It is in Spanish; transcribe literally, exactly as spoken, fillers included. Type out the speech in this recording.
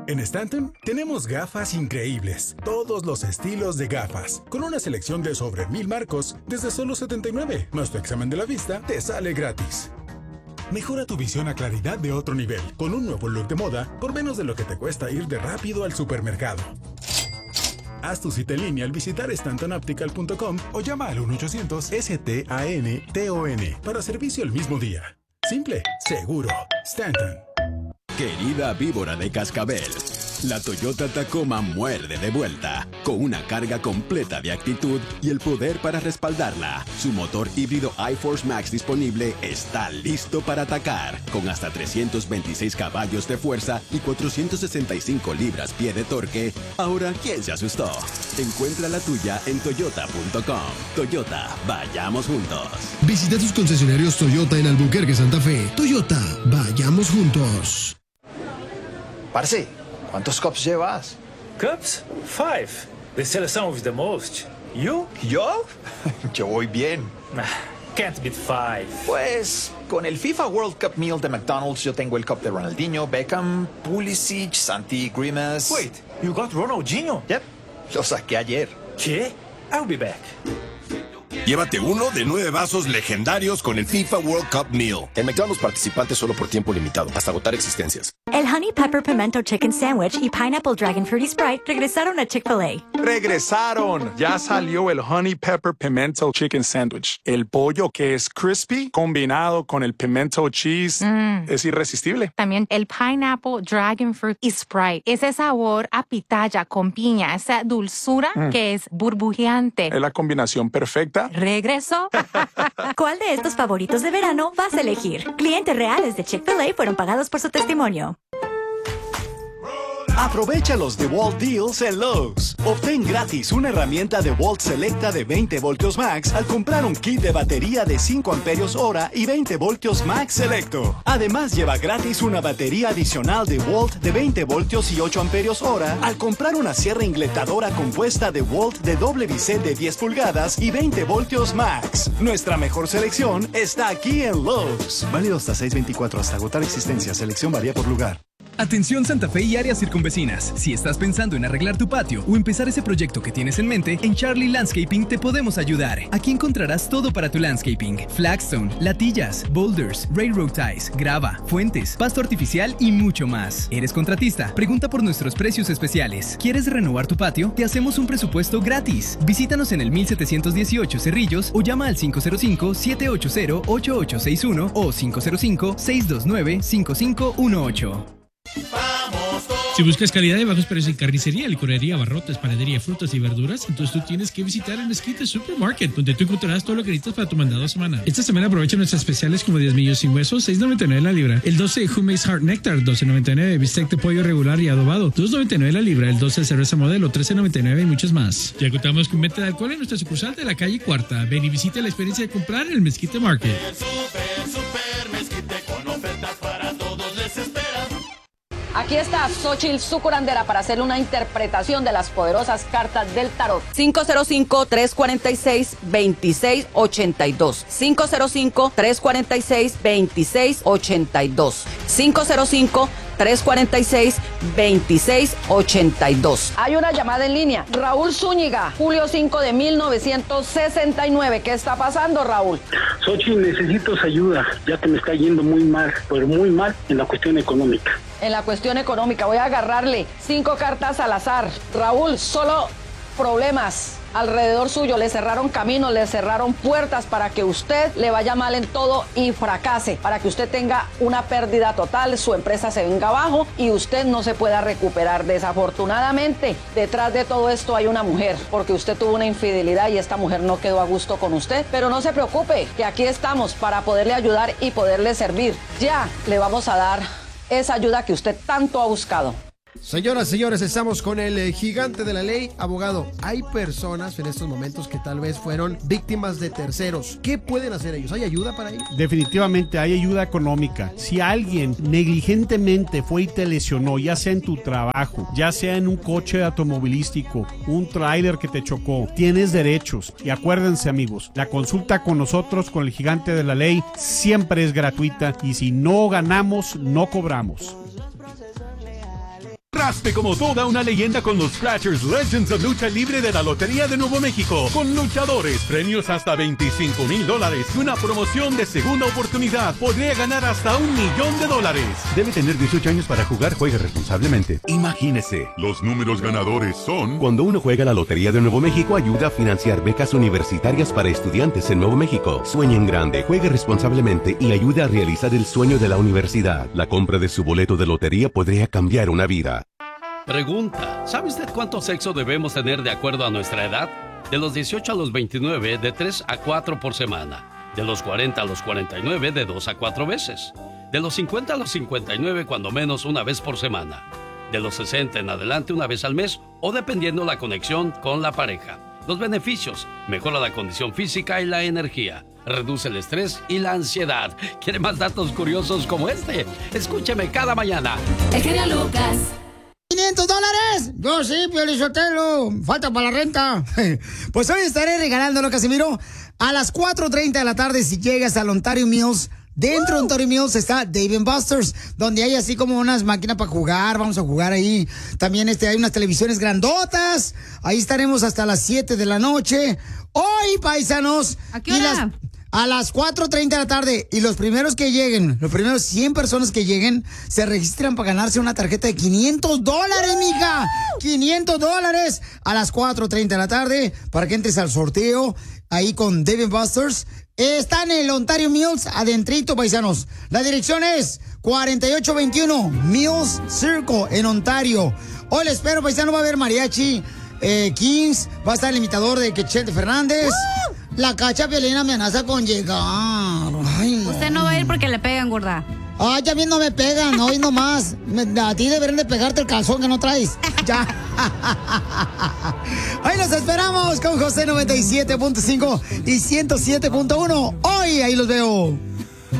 En Stanton tenemos gafas increíbles, todos los estilos de gafas, con una selección de sobre mil marcos desde solo setenta y nueve, más tu examen de la vista te sale gratis. Mejora tu visión a claridad de otro nivel, con un nuevo look de moda por menos de lo que te cuesta ir de rápido al supermercado. Haz tu cita en línea al visitar stanton optical punto com o llama al uno ochocientos S T A N T O N para servicio el mismo día. Simple, seguro. Stanton. Querida víbora de cascabel, la Toyota Tacoma muerde de vuelta, con una carga completa de actitud y el poder para respaldarla. Su motor híbrido iForce Max disponible está listo para atacar, con hasta trescientos veintiséis caballos de fuerza y cuatrocientos sesenta y cinco libras-pie de torque. Ahora, ¿quién se asustó? Encuentra la tuya en toyota punto com. Toyota, vayamos juntos. Visita tus concesionarios Toyota en Albuquerque, Santa Fe. Toyota, vayamos juntos. Parce, ¿cuántos cups llevas? Cups? Five. They sell some with the most. You? ¿Yo? Yo voy bien. Can't beat five. Pues, con el FIFA World Cup Meal de McDonald's, yo tengo el cup de Ronaldinho, Beckham, Pulisic, Santi Grimas. Wait, you got Ronaldinho? Yep, lo saqué ayer. ¿Qué? I'll be back. Llévate uno de nueve vasos legendarios con el FIFA World Cup Meal. En McDonald's participantes solo por tiempo limitado, hasta agotar existencias. El Honey Pepper Pimento Chicken Sandwich y Pineapple Dragon Fruity Sprite regresaron a Chick-fil-A. ¡Regresaron! Ya salió el Honey Pepper Pimento Chicken Sandwich. El pollo que es crispy combinado con el pimento cheese mm. es irresistible. También el Pineapple Dragon Fruit y Sprite. Ese sabor a pitaya con piña, esa dulzura mm. que es burbujeante. Es la combinación perfecta. ¿Regreso? ¿Cuál de estos favoritos de verano vas a elegir? Clientes reales de Chick-fil-A fueron pagados por su testimonio. Aprovecha los DeWalt Deals en Lowe's. Obtén gratis una herramienta DeWalt Selecta de veinte voltios max al comprar un kit de batería de cinco amperios hora y veinte voltios max Selecto. Además, lleva gratis una batería adicional DeWalt de veinte voltios y ocho amperios hora al comprar una sierra ingletadora compuesta DeWalt de doble bisel de diez pulgadas y veinte voltios max. Nuestra mejor selección está aquí en Lowe's. Válido hasta seis veinticuatro, hasta agotar existencia. Selección varía por lugar. Atención Santa Fe y áreas circunvecinas. Si estás pensando en arreglar tu patio o empezar ese proyecto que tienes en mente, en Charlie Landscaping te podemos ayudar. Aquí encontrarás todo para tu landscaping: flagstone, latillas, boulders, railroad ties, grava, fuentes, pasto artificial y mucho más. ¿Eres contratista? Pregunta por nuestros precios especiales. ¿Quieres renovar tu patio? Te hacemos un presupuesto gratis. Visítanos en el mil setecientos dieciocho Cerrillos o llama al cinco cero cinco, siete ocho cero, ocho ocho seis uno o cinco cero cinco, seis dos nueve, cinco cinco uno ocho. Si buscas calidad de bajos precios en carnicería, licorería, abarrotes, panadería, frutas y verduras, entonces tú tienes que visitar el Mezquite Supermarket, donde tú encontrarás todo lo que necesitas para tu mandado semanal. Esta semana aprovecha nuestras especiales como diez millos sin hueso, seis noventa y nueve la libra. El doce Who Makes Heart Nectar, doce noventa y nueve. Bistec de pollo regular y adobado, dos noventa y nueve la libra. El doce cerveza modelo, trece noventa y nueve y muchos más. Ya contamos con venta de alcohol en nuestra sucursal de la calle Cuarta. Ven y visita la experiencia de comprar en el Mezquite Market. Super, super Mezquite con ofertas para todos les espera. Aquí está Xochitl, su curandera, para hacerle una interpretación de las poderosas cartas del tarot. cinco cero cinco, tres cuatro seis, dos seis ocho dos. cinco cero cinco, tres cuatro seis, dos seis ocho dos. cinco cero cinco, tres cuatro seis, dos seis ocho dos. Hay una llamada en línea. Raúl Zúñiga, julio cinco de mil novecientos sesenta y nueve. ¿Qué está pasando, Raúl? Xochitl, necesito su ayuda, ya que me está yendo muy mal, pero muy mal en la cuestión económica. En la cuestión económica, voy a agarrarle cinco cartas al azar. Raúl, solo problemas alrededor suyo. Le cerraron caminos, le cerraron puertas para que usted le vaya mal en todo y fracase, para que usted tenga una pérdida total, su empresa se venga abajo y usted no se pueda recuperar. Desafortunadamente, detrás de todo esto hay una mujer, porque usted tuvo una infidelidad y esta mujer no quedó a gusto con usted. Pero no se preocupe, que aquí estamos para poderle ayudar y poderle servir. Ya le vamos a dar esa ayuda que usted tanto ha buscado. Señoras, señores, estamos con el eh, gigante de la ley. Abogado, hay personas en estos momentos que tal vez fueron víctimas de terceros. ¿Qué pueden hacer ellos? ¿Hay ayuda para ellos? Definitivamente hay ayuda económica. Si alguien negligentemente fue y te lesionó, ya sea en tu trabajo, ya sea en un coche automovilístico, un tráiler que te chocó, tienes derechos. Y acuérdense, amigos, la consulta con nosotros, con el gigante de la ley, siempre es gratuita. Y si no ganamos, no cobramos. Raspe como toda una leyenda con los Scratchers Legends of Lucha Libre de la Lotería de Nuevo México. Con luchadores, premios hasta veinticinco mil dólares y una promoción de segunda oportunidad. Podría ganar hasta un millón de dólares. Debe tener dieciocho años para jugar. Juegue responsablemente. Imagínese. Los números ganadores son... Cuando uno juega la Lotería de Nuevo México, ayuda a financiar becas universitarias para estudiantes en Nuevo México. Sueñe en grande, juegue responsablemente y ayude a realizar el sueño de la universidad. La compra de su boleto de lotería podría cambiar una vida. Pregunta, ¿sabe usted cuánto sexo debemos tener de acuerdo a nuestra edad? De los dieciocho a los veintinueve, de tres a cuatro por semana. De los cuarenta a los cuarenta y nueve, de dos a cuatro veces. De los cincuenta a los cincuenta y nueve, cuando menos una vez por semana. De los sesenta en adelante, una vez al mes, o dependiendo la conexión con la pareja. Los beneficios: mejora la condición física y la energía, reduce el estrés y la ansiedad. ¿Quiere más datos curiosos como este? Escúcheme cada mañana. El genio Lucas. ¿quinientos dólares? Yo sí, Piolichotelo. Falta para la renta. Pues hoy estaré regalándolo, Casimiro, a las cuatro treinta de la tarde si llegas al Ontario Mills. Dentro de Ontario Mills está Dave and Buster's, donde hay así como unas máquinas para jugar. Vamos a jugar ahí. También este, hay unas televisiones grandotas. Ahí estaremos hasta las siete de la noche. Hoy, paisanos. ¿A qué hora? Y las, a las cuatro treinta de la tarde. Y los primeros que lleguen, los primeros cien personas que lleguen, se registran para ganarse una tarjeta de quinientos dólares, mija. quinientos dólares a las cuatro treinta de la tarde para que entres al sorteo ahí con Dave and Buster's. Está en el Ontario Mills, adentrito, paisanos. La dirección es cuarenta y ocho veintiuno Mills Circle, en Ontario. Hoy les espero, paisano. Va a haber mariachi, eh, Kings, va a estar el imitador de Quechete Fernández. ¡Uh! La Cacha Piolina me amenaza con llegar. Ay, no. Usted no va a ir porque le pegan, gorda. Ay, ya bien no me pegan, hoy nomás. Me, a ti deberían de pegarte el calzón que no traes. Ya. Ahí los esperamos con José noventa y siete punto cinco y ciento siete punto uno. Hoy ahí los veo.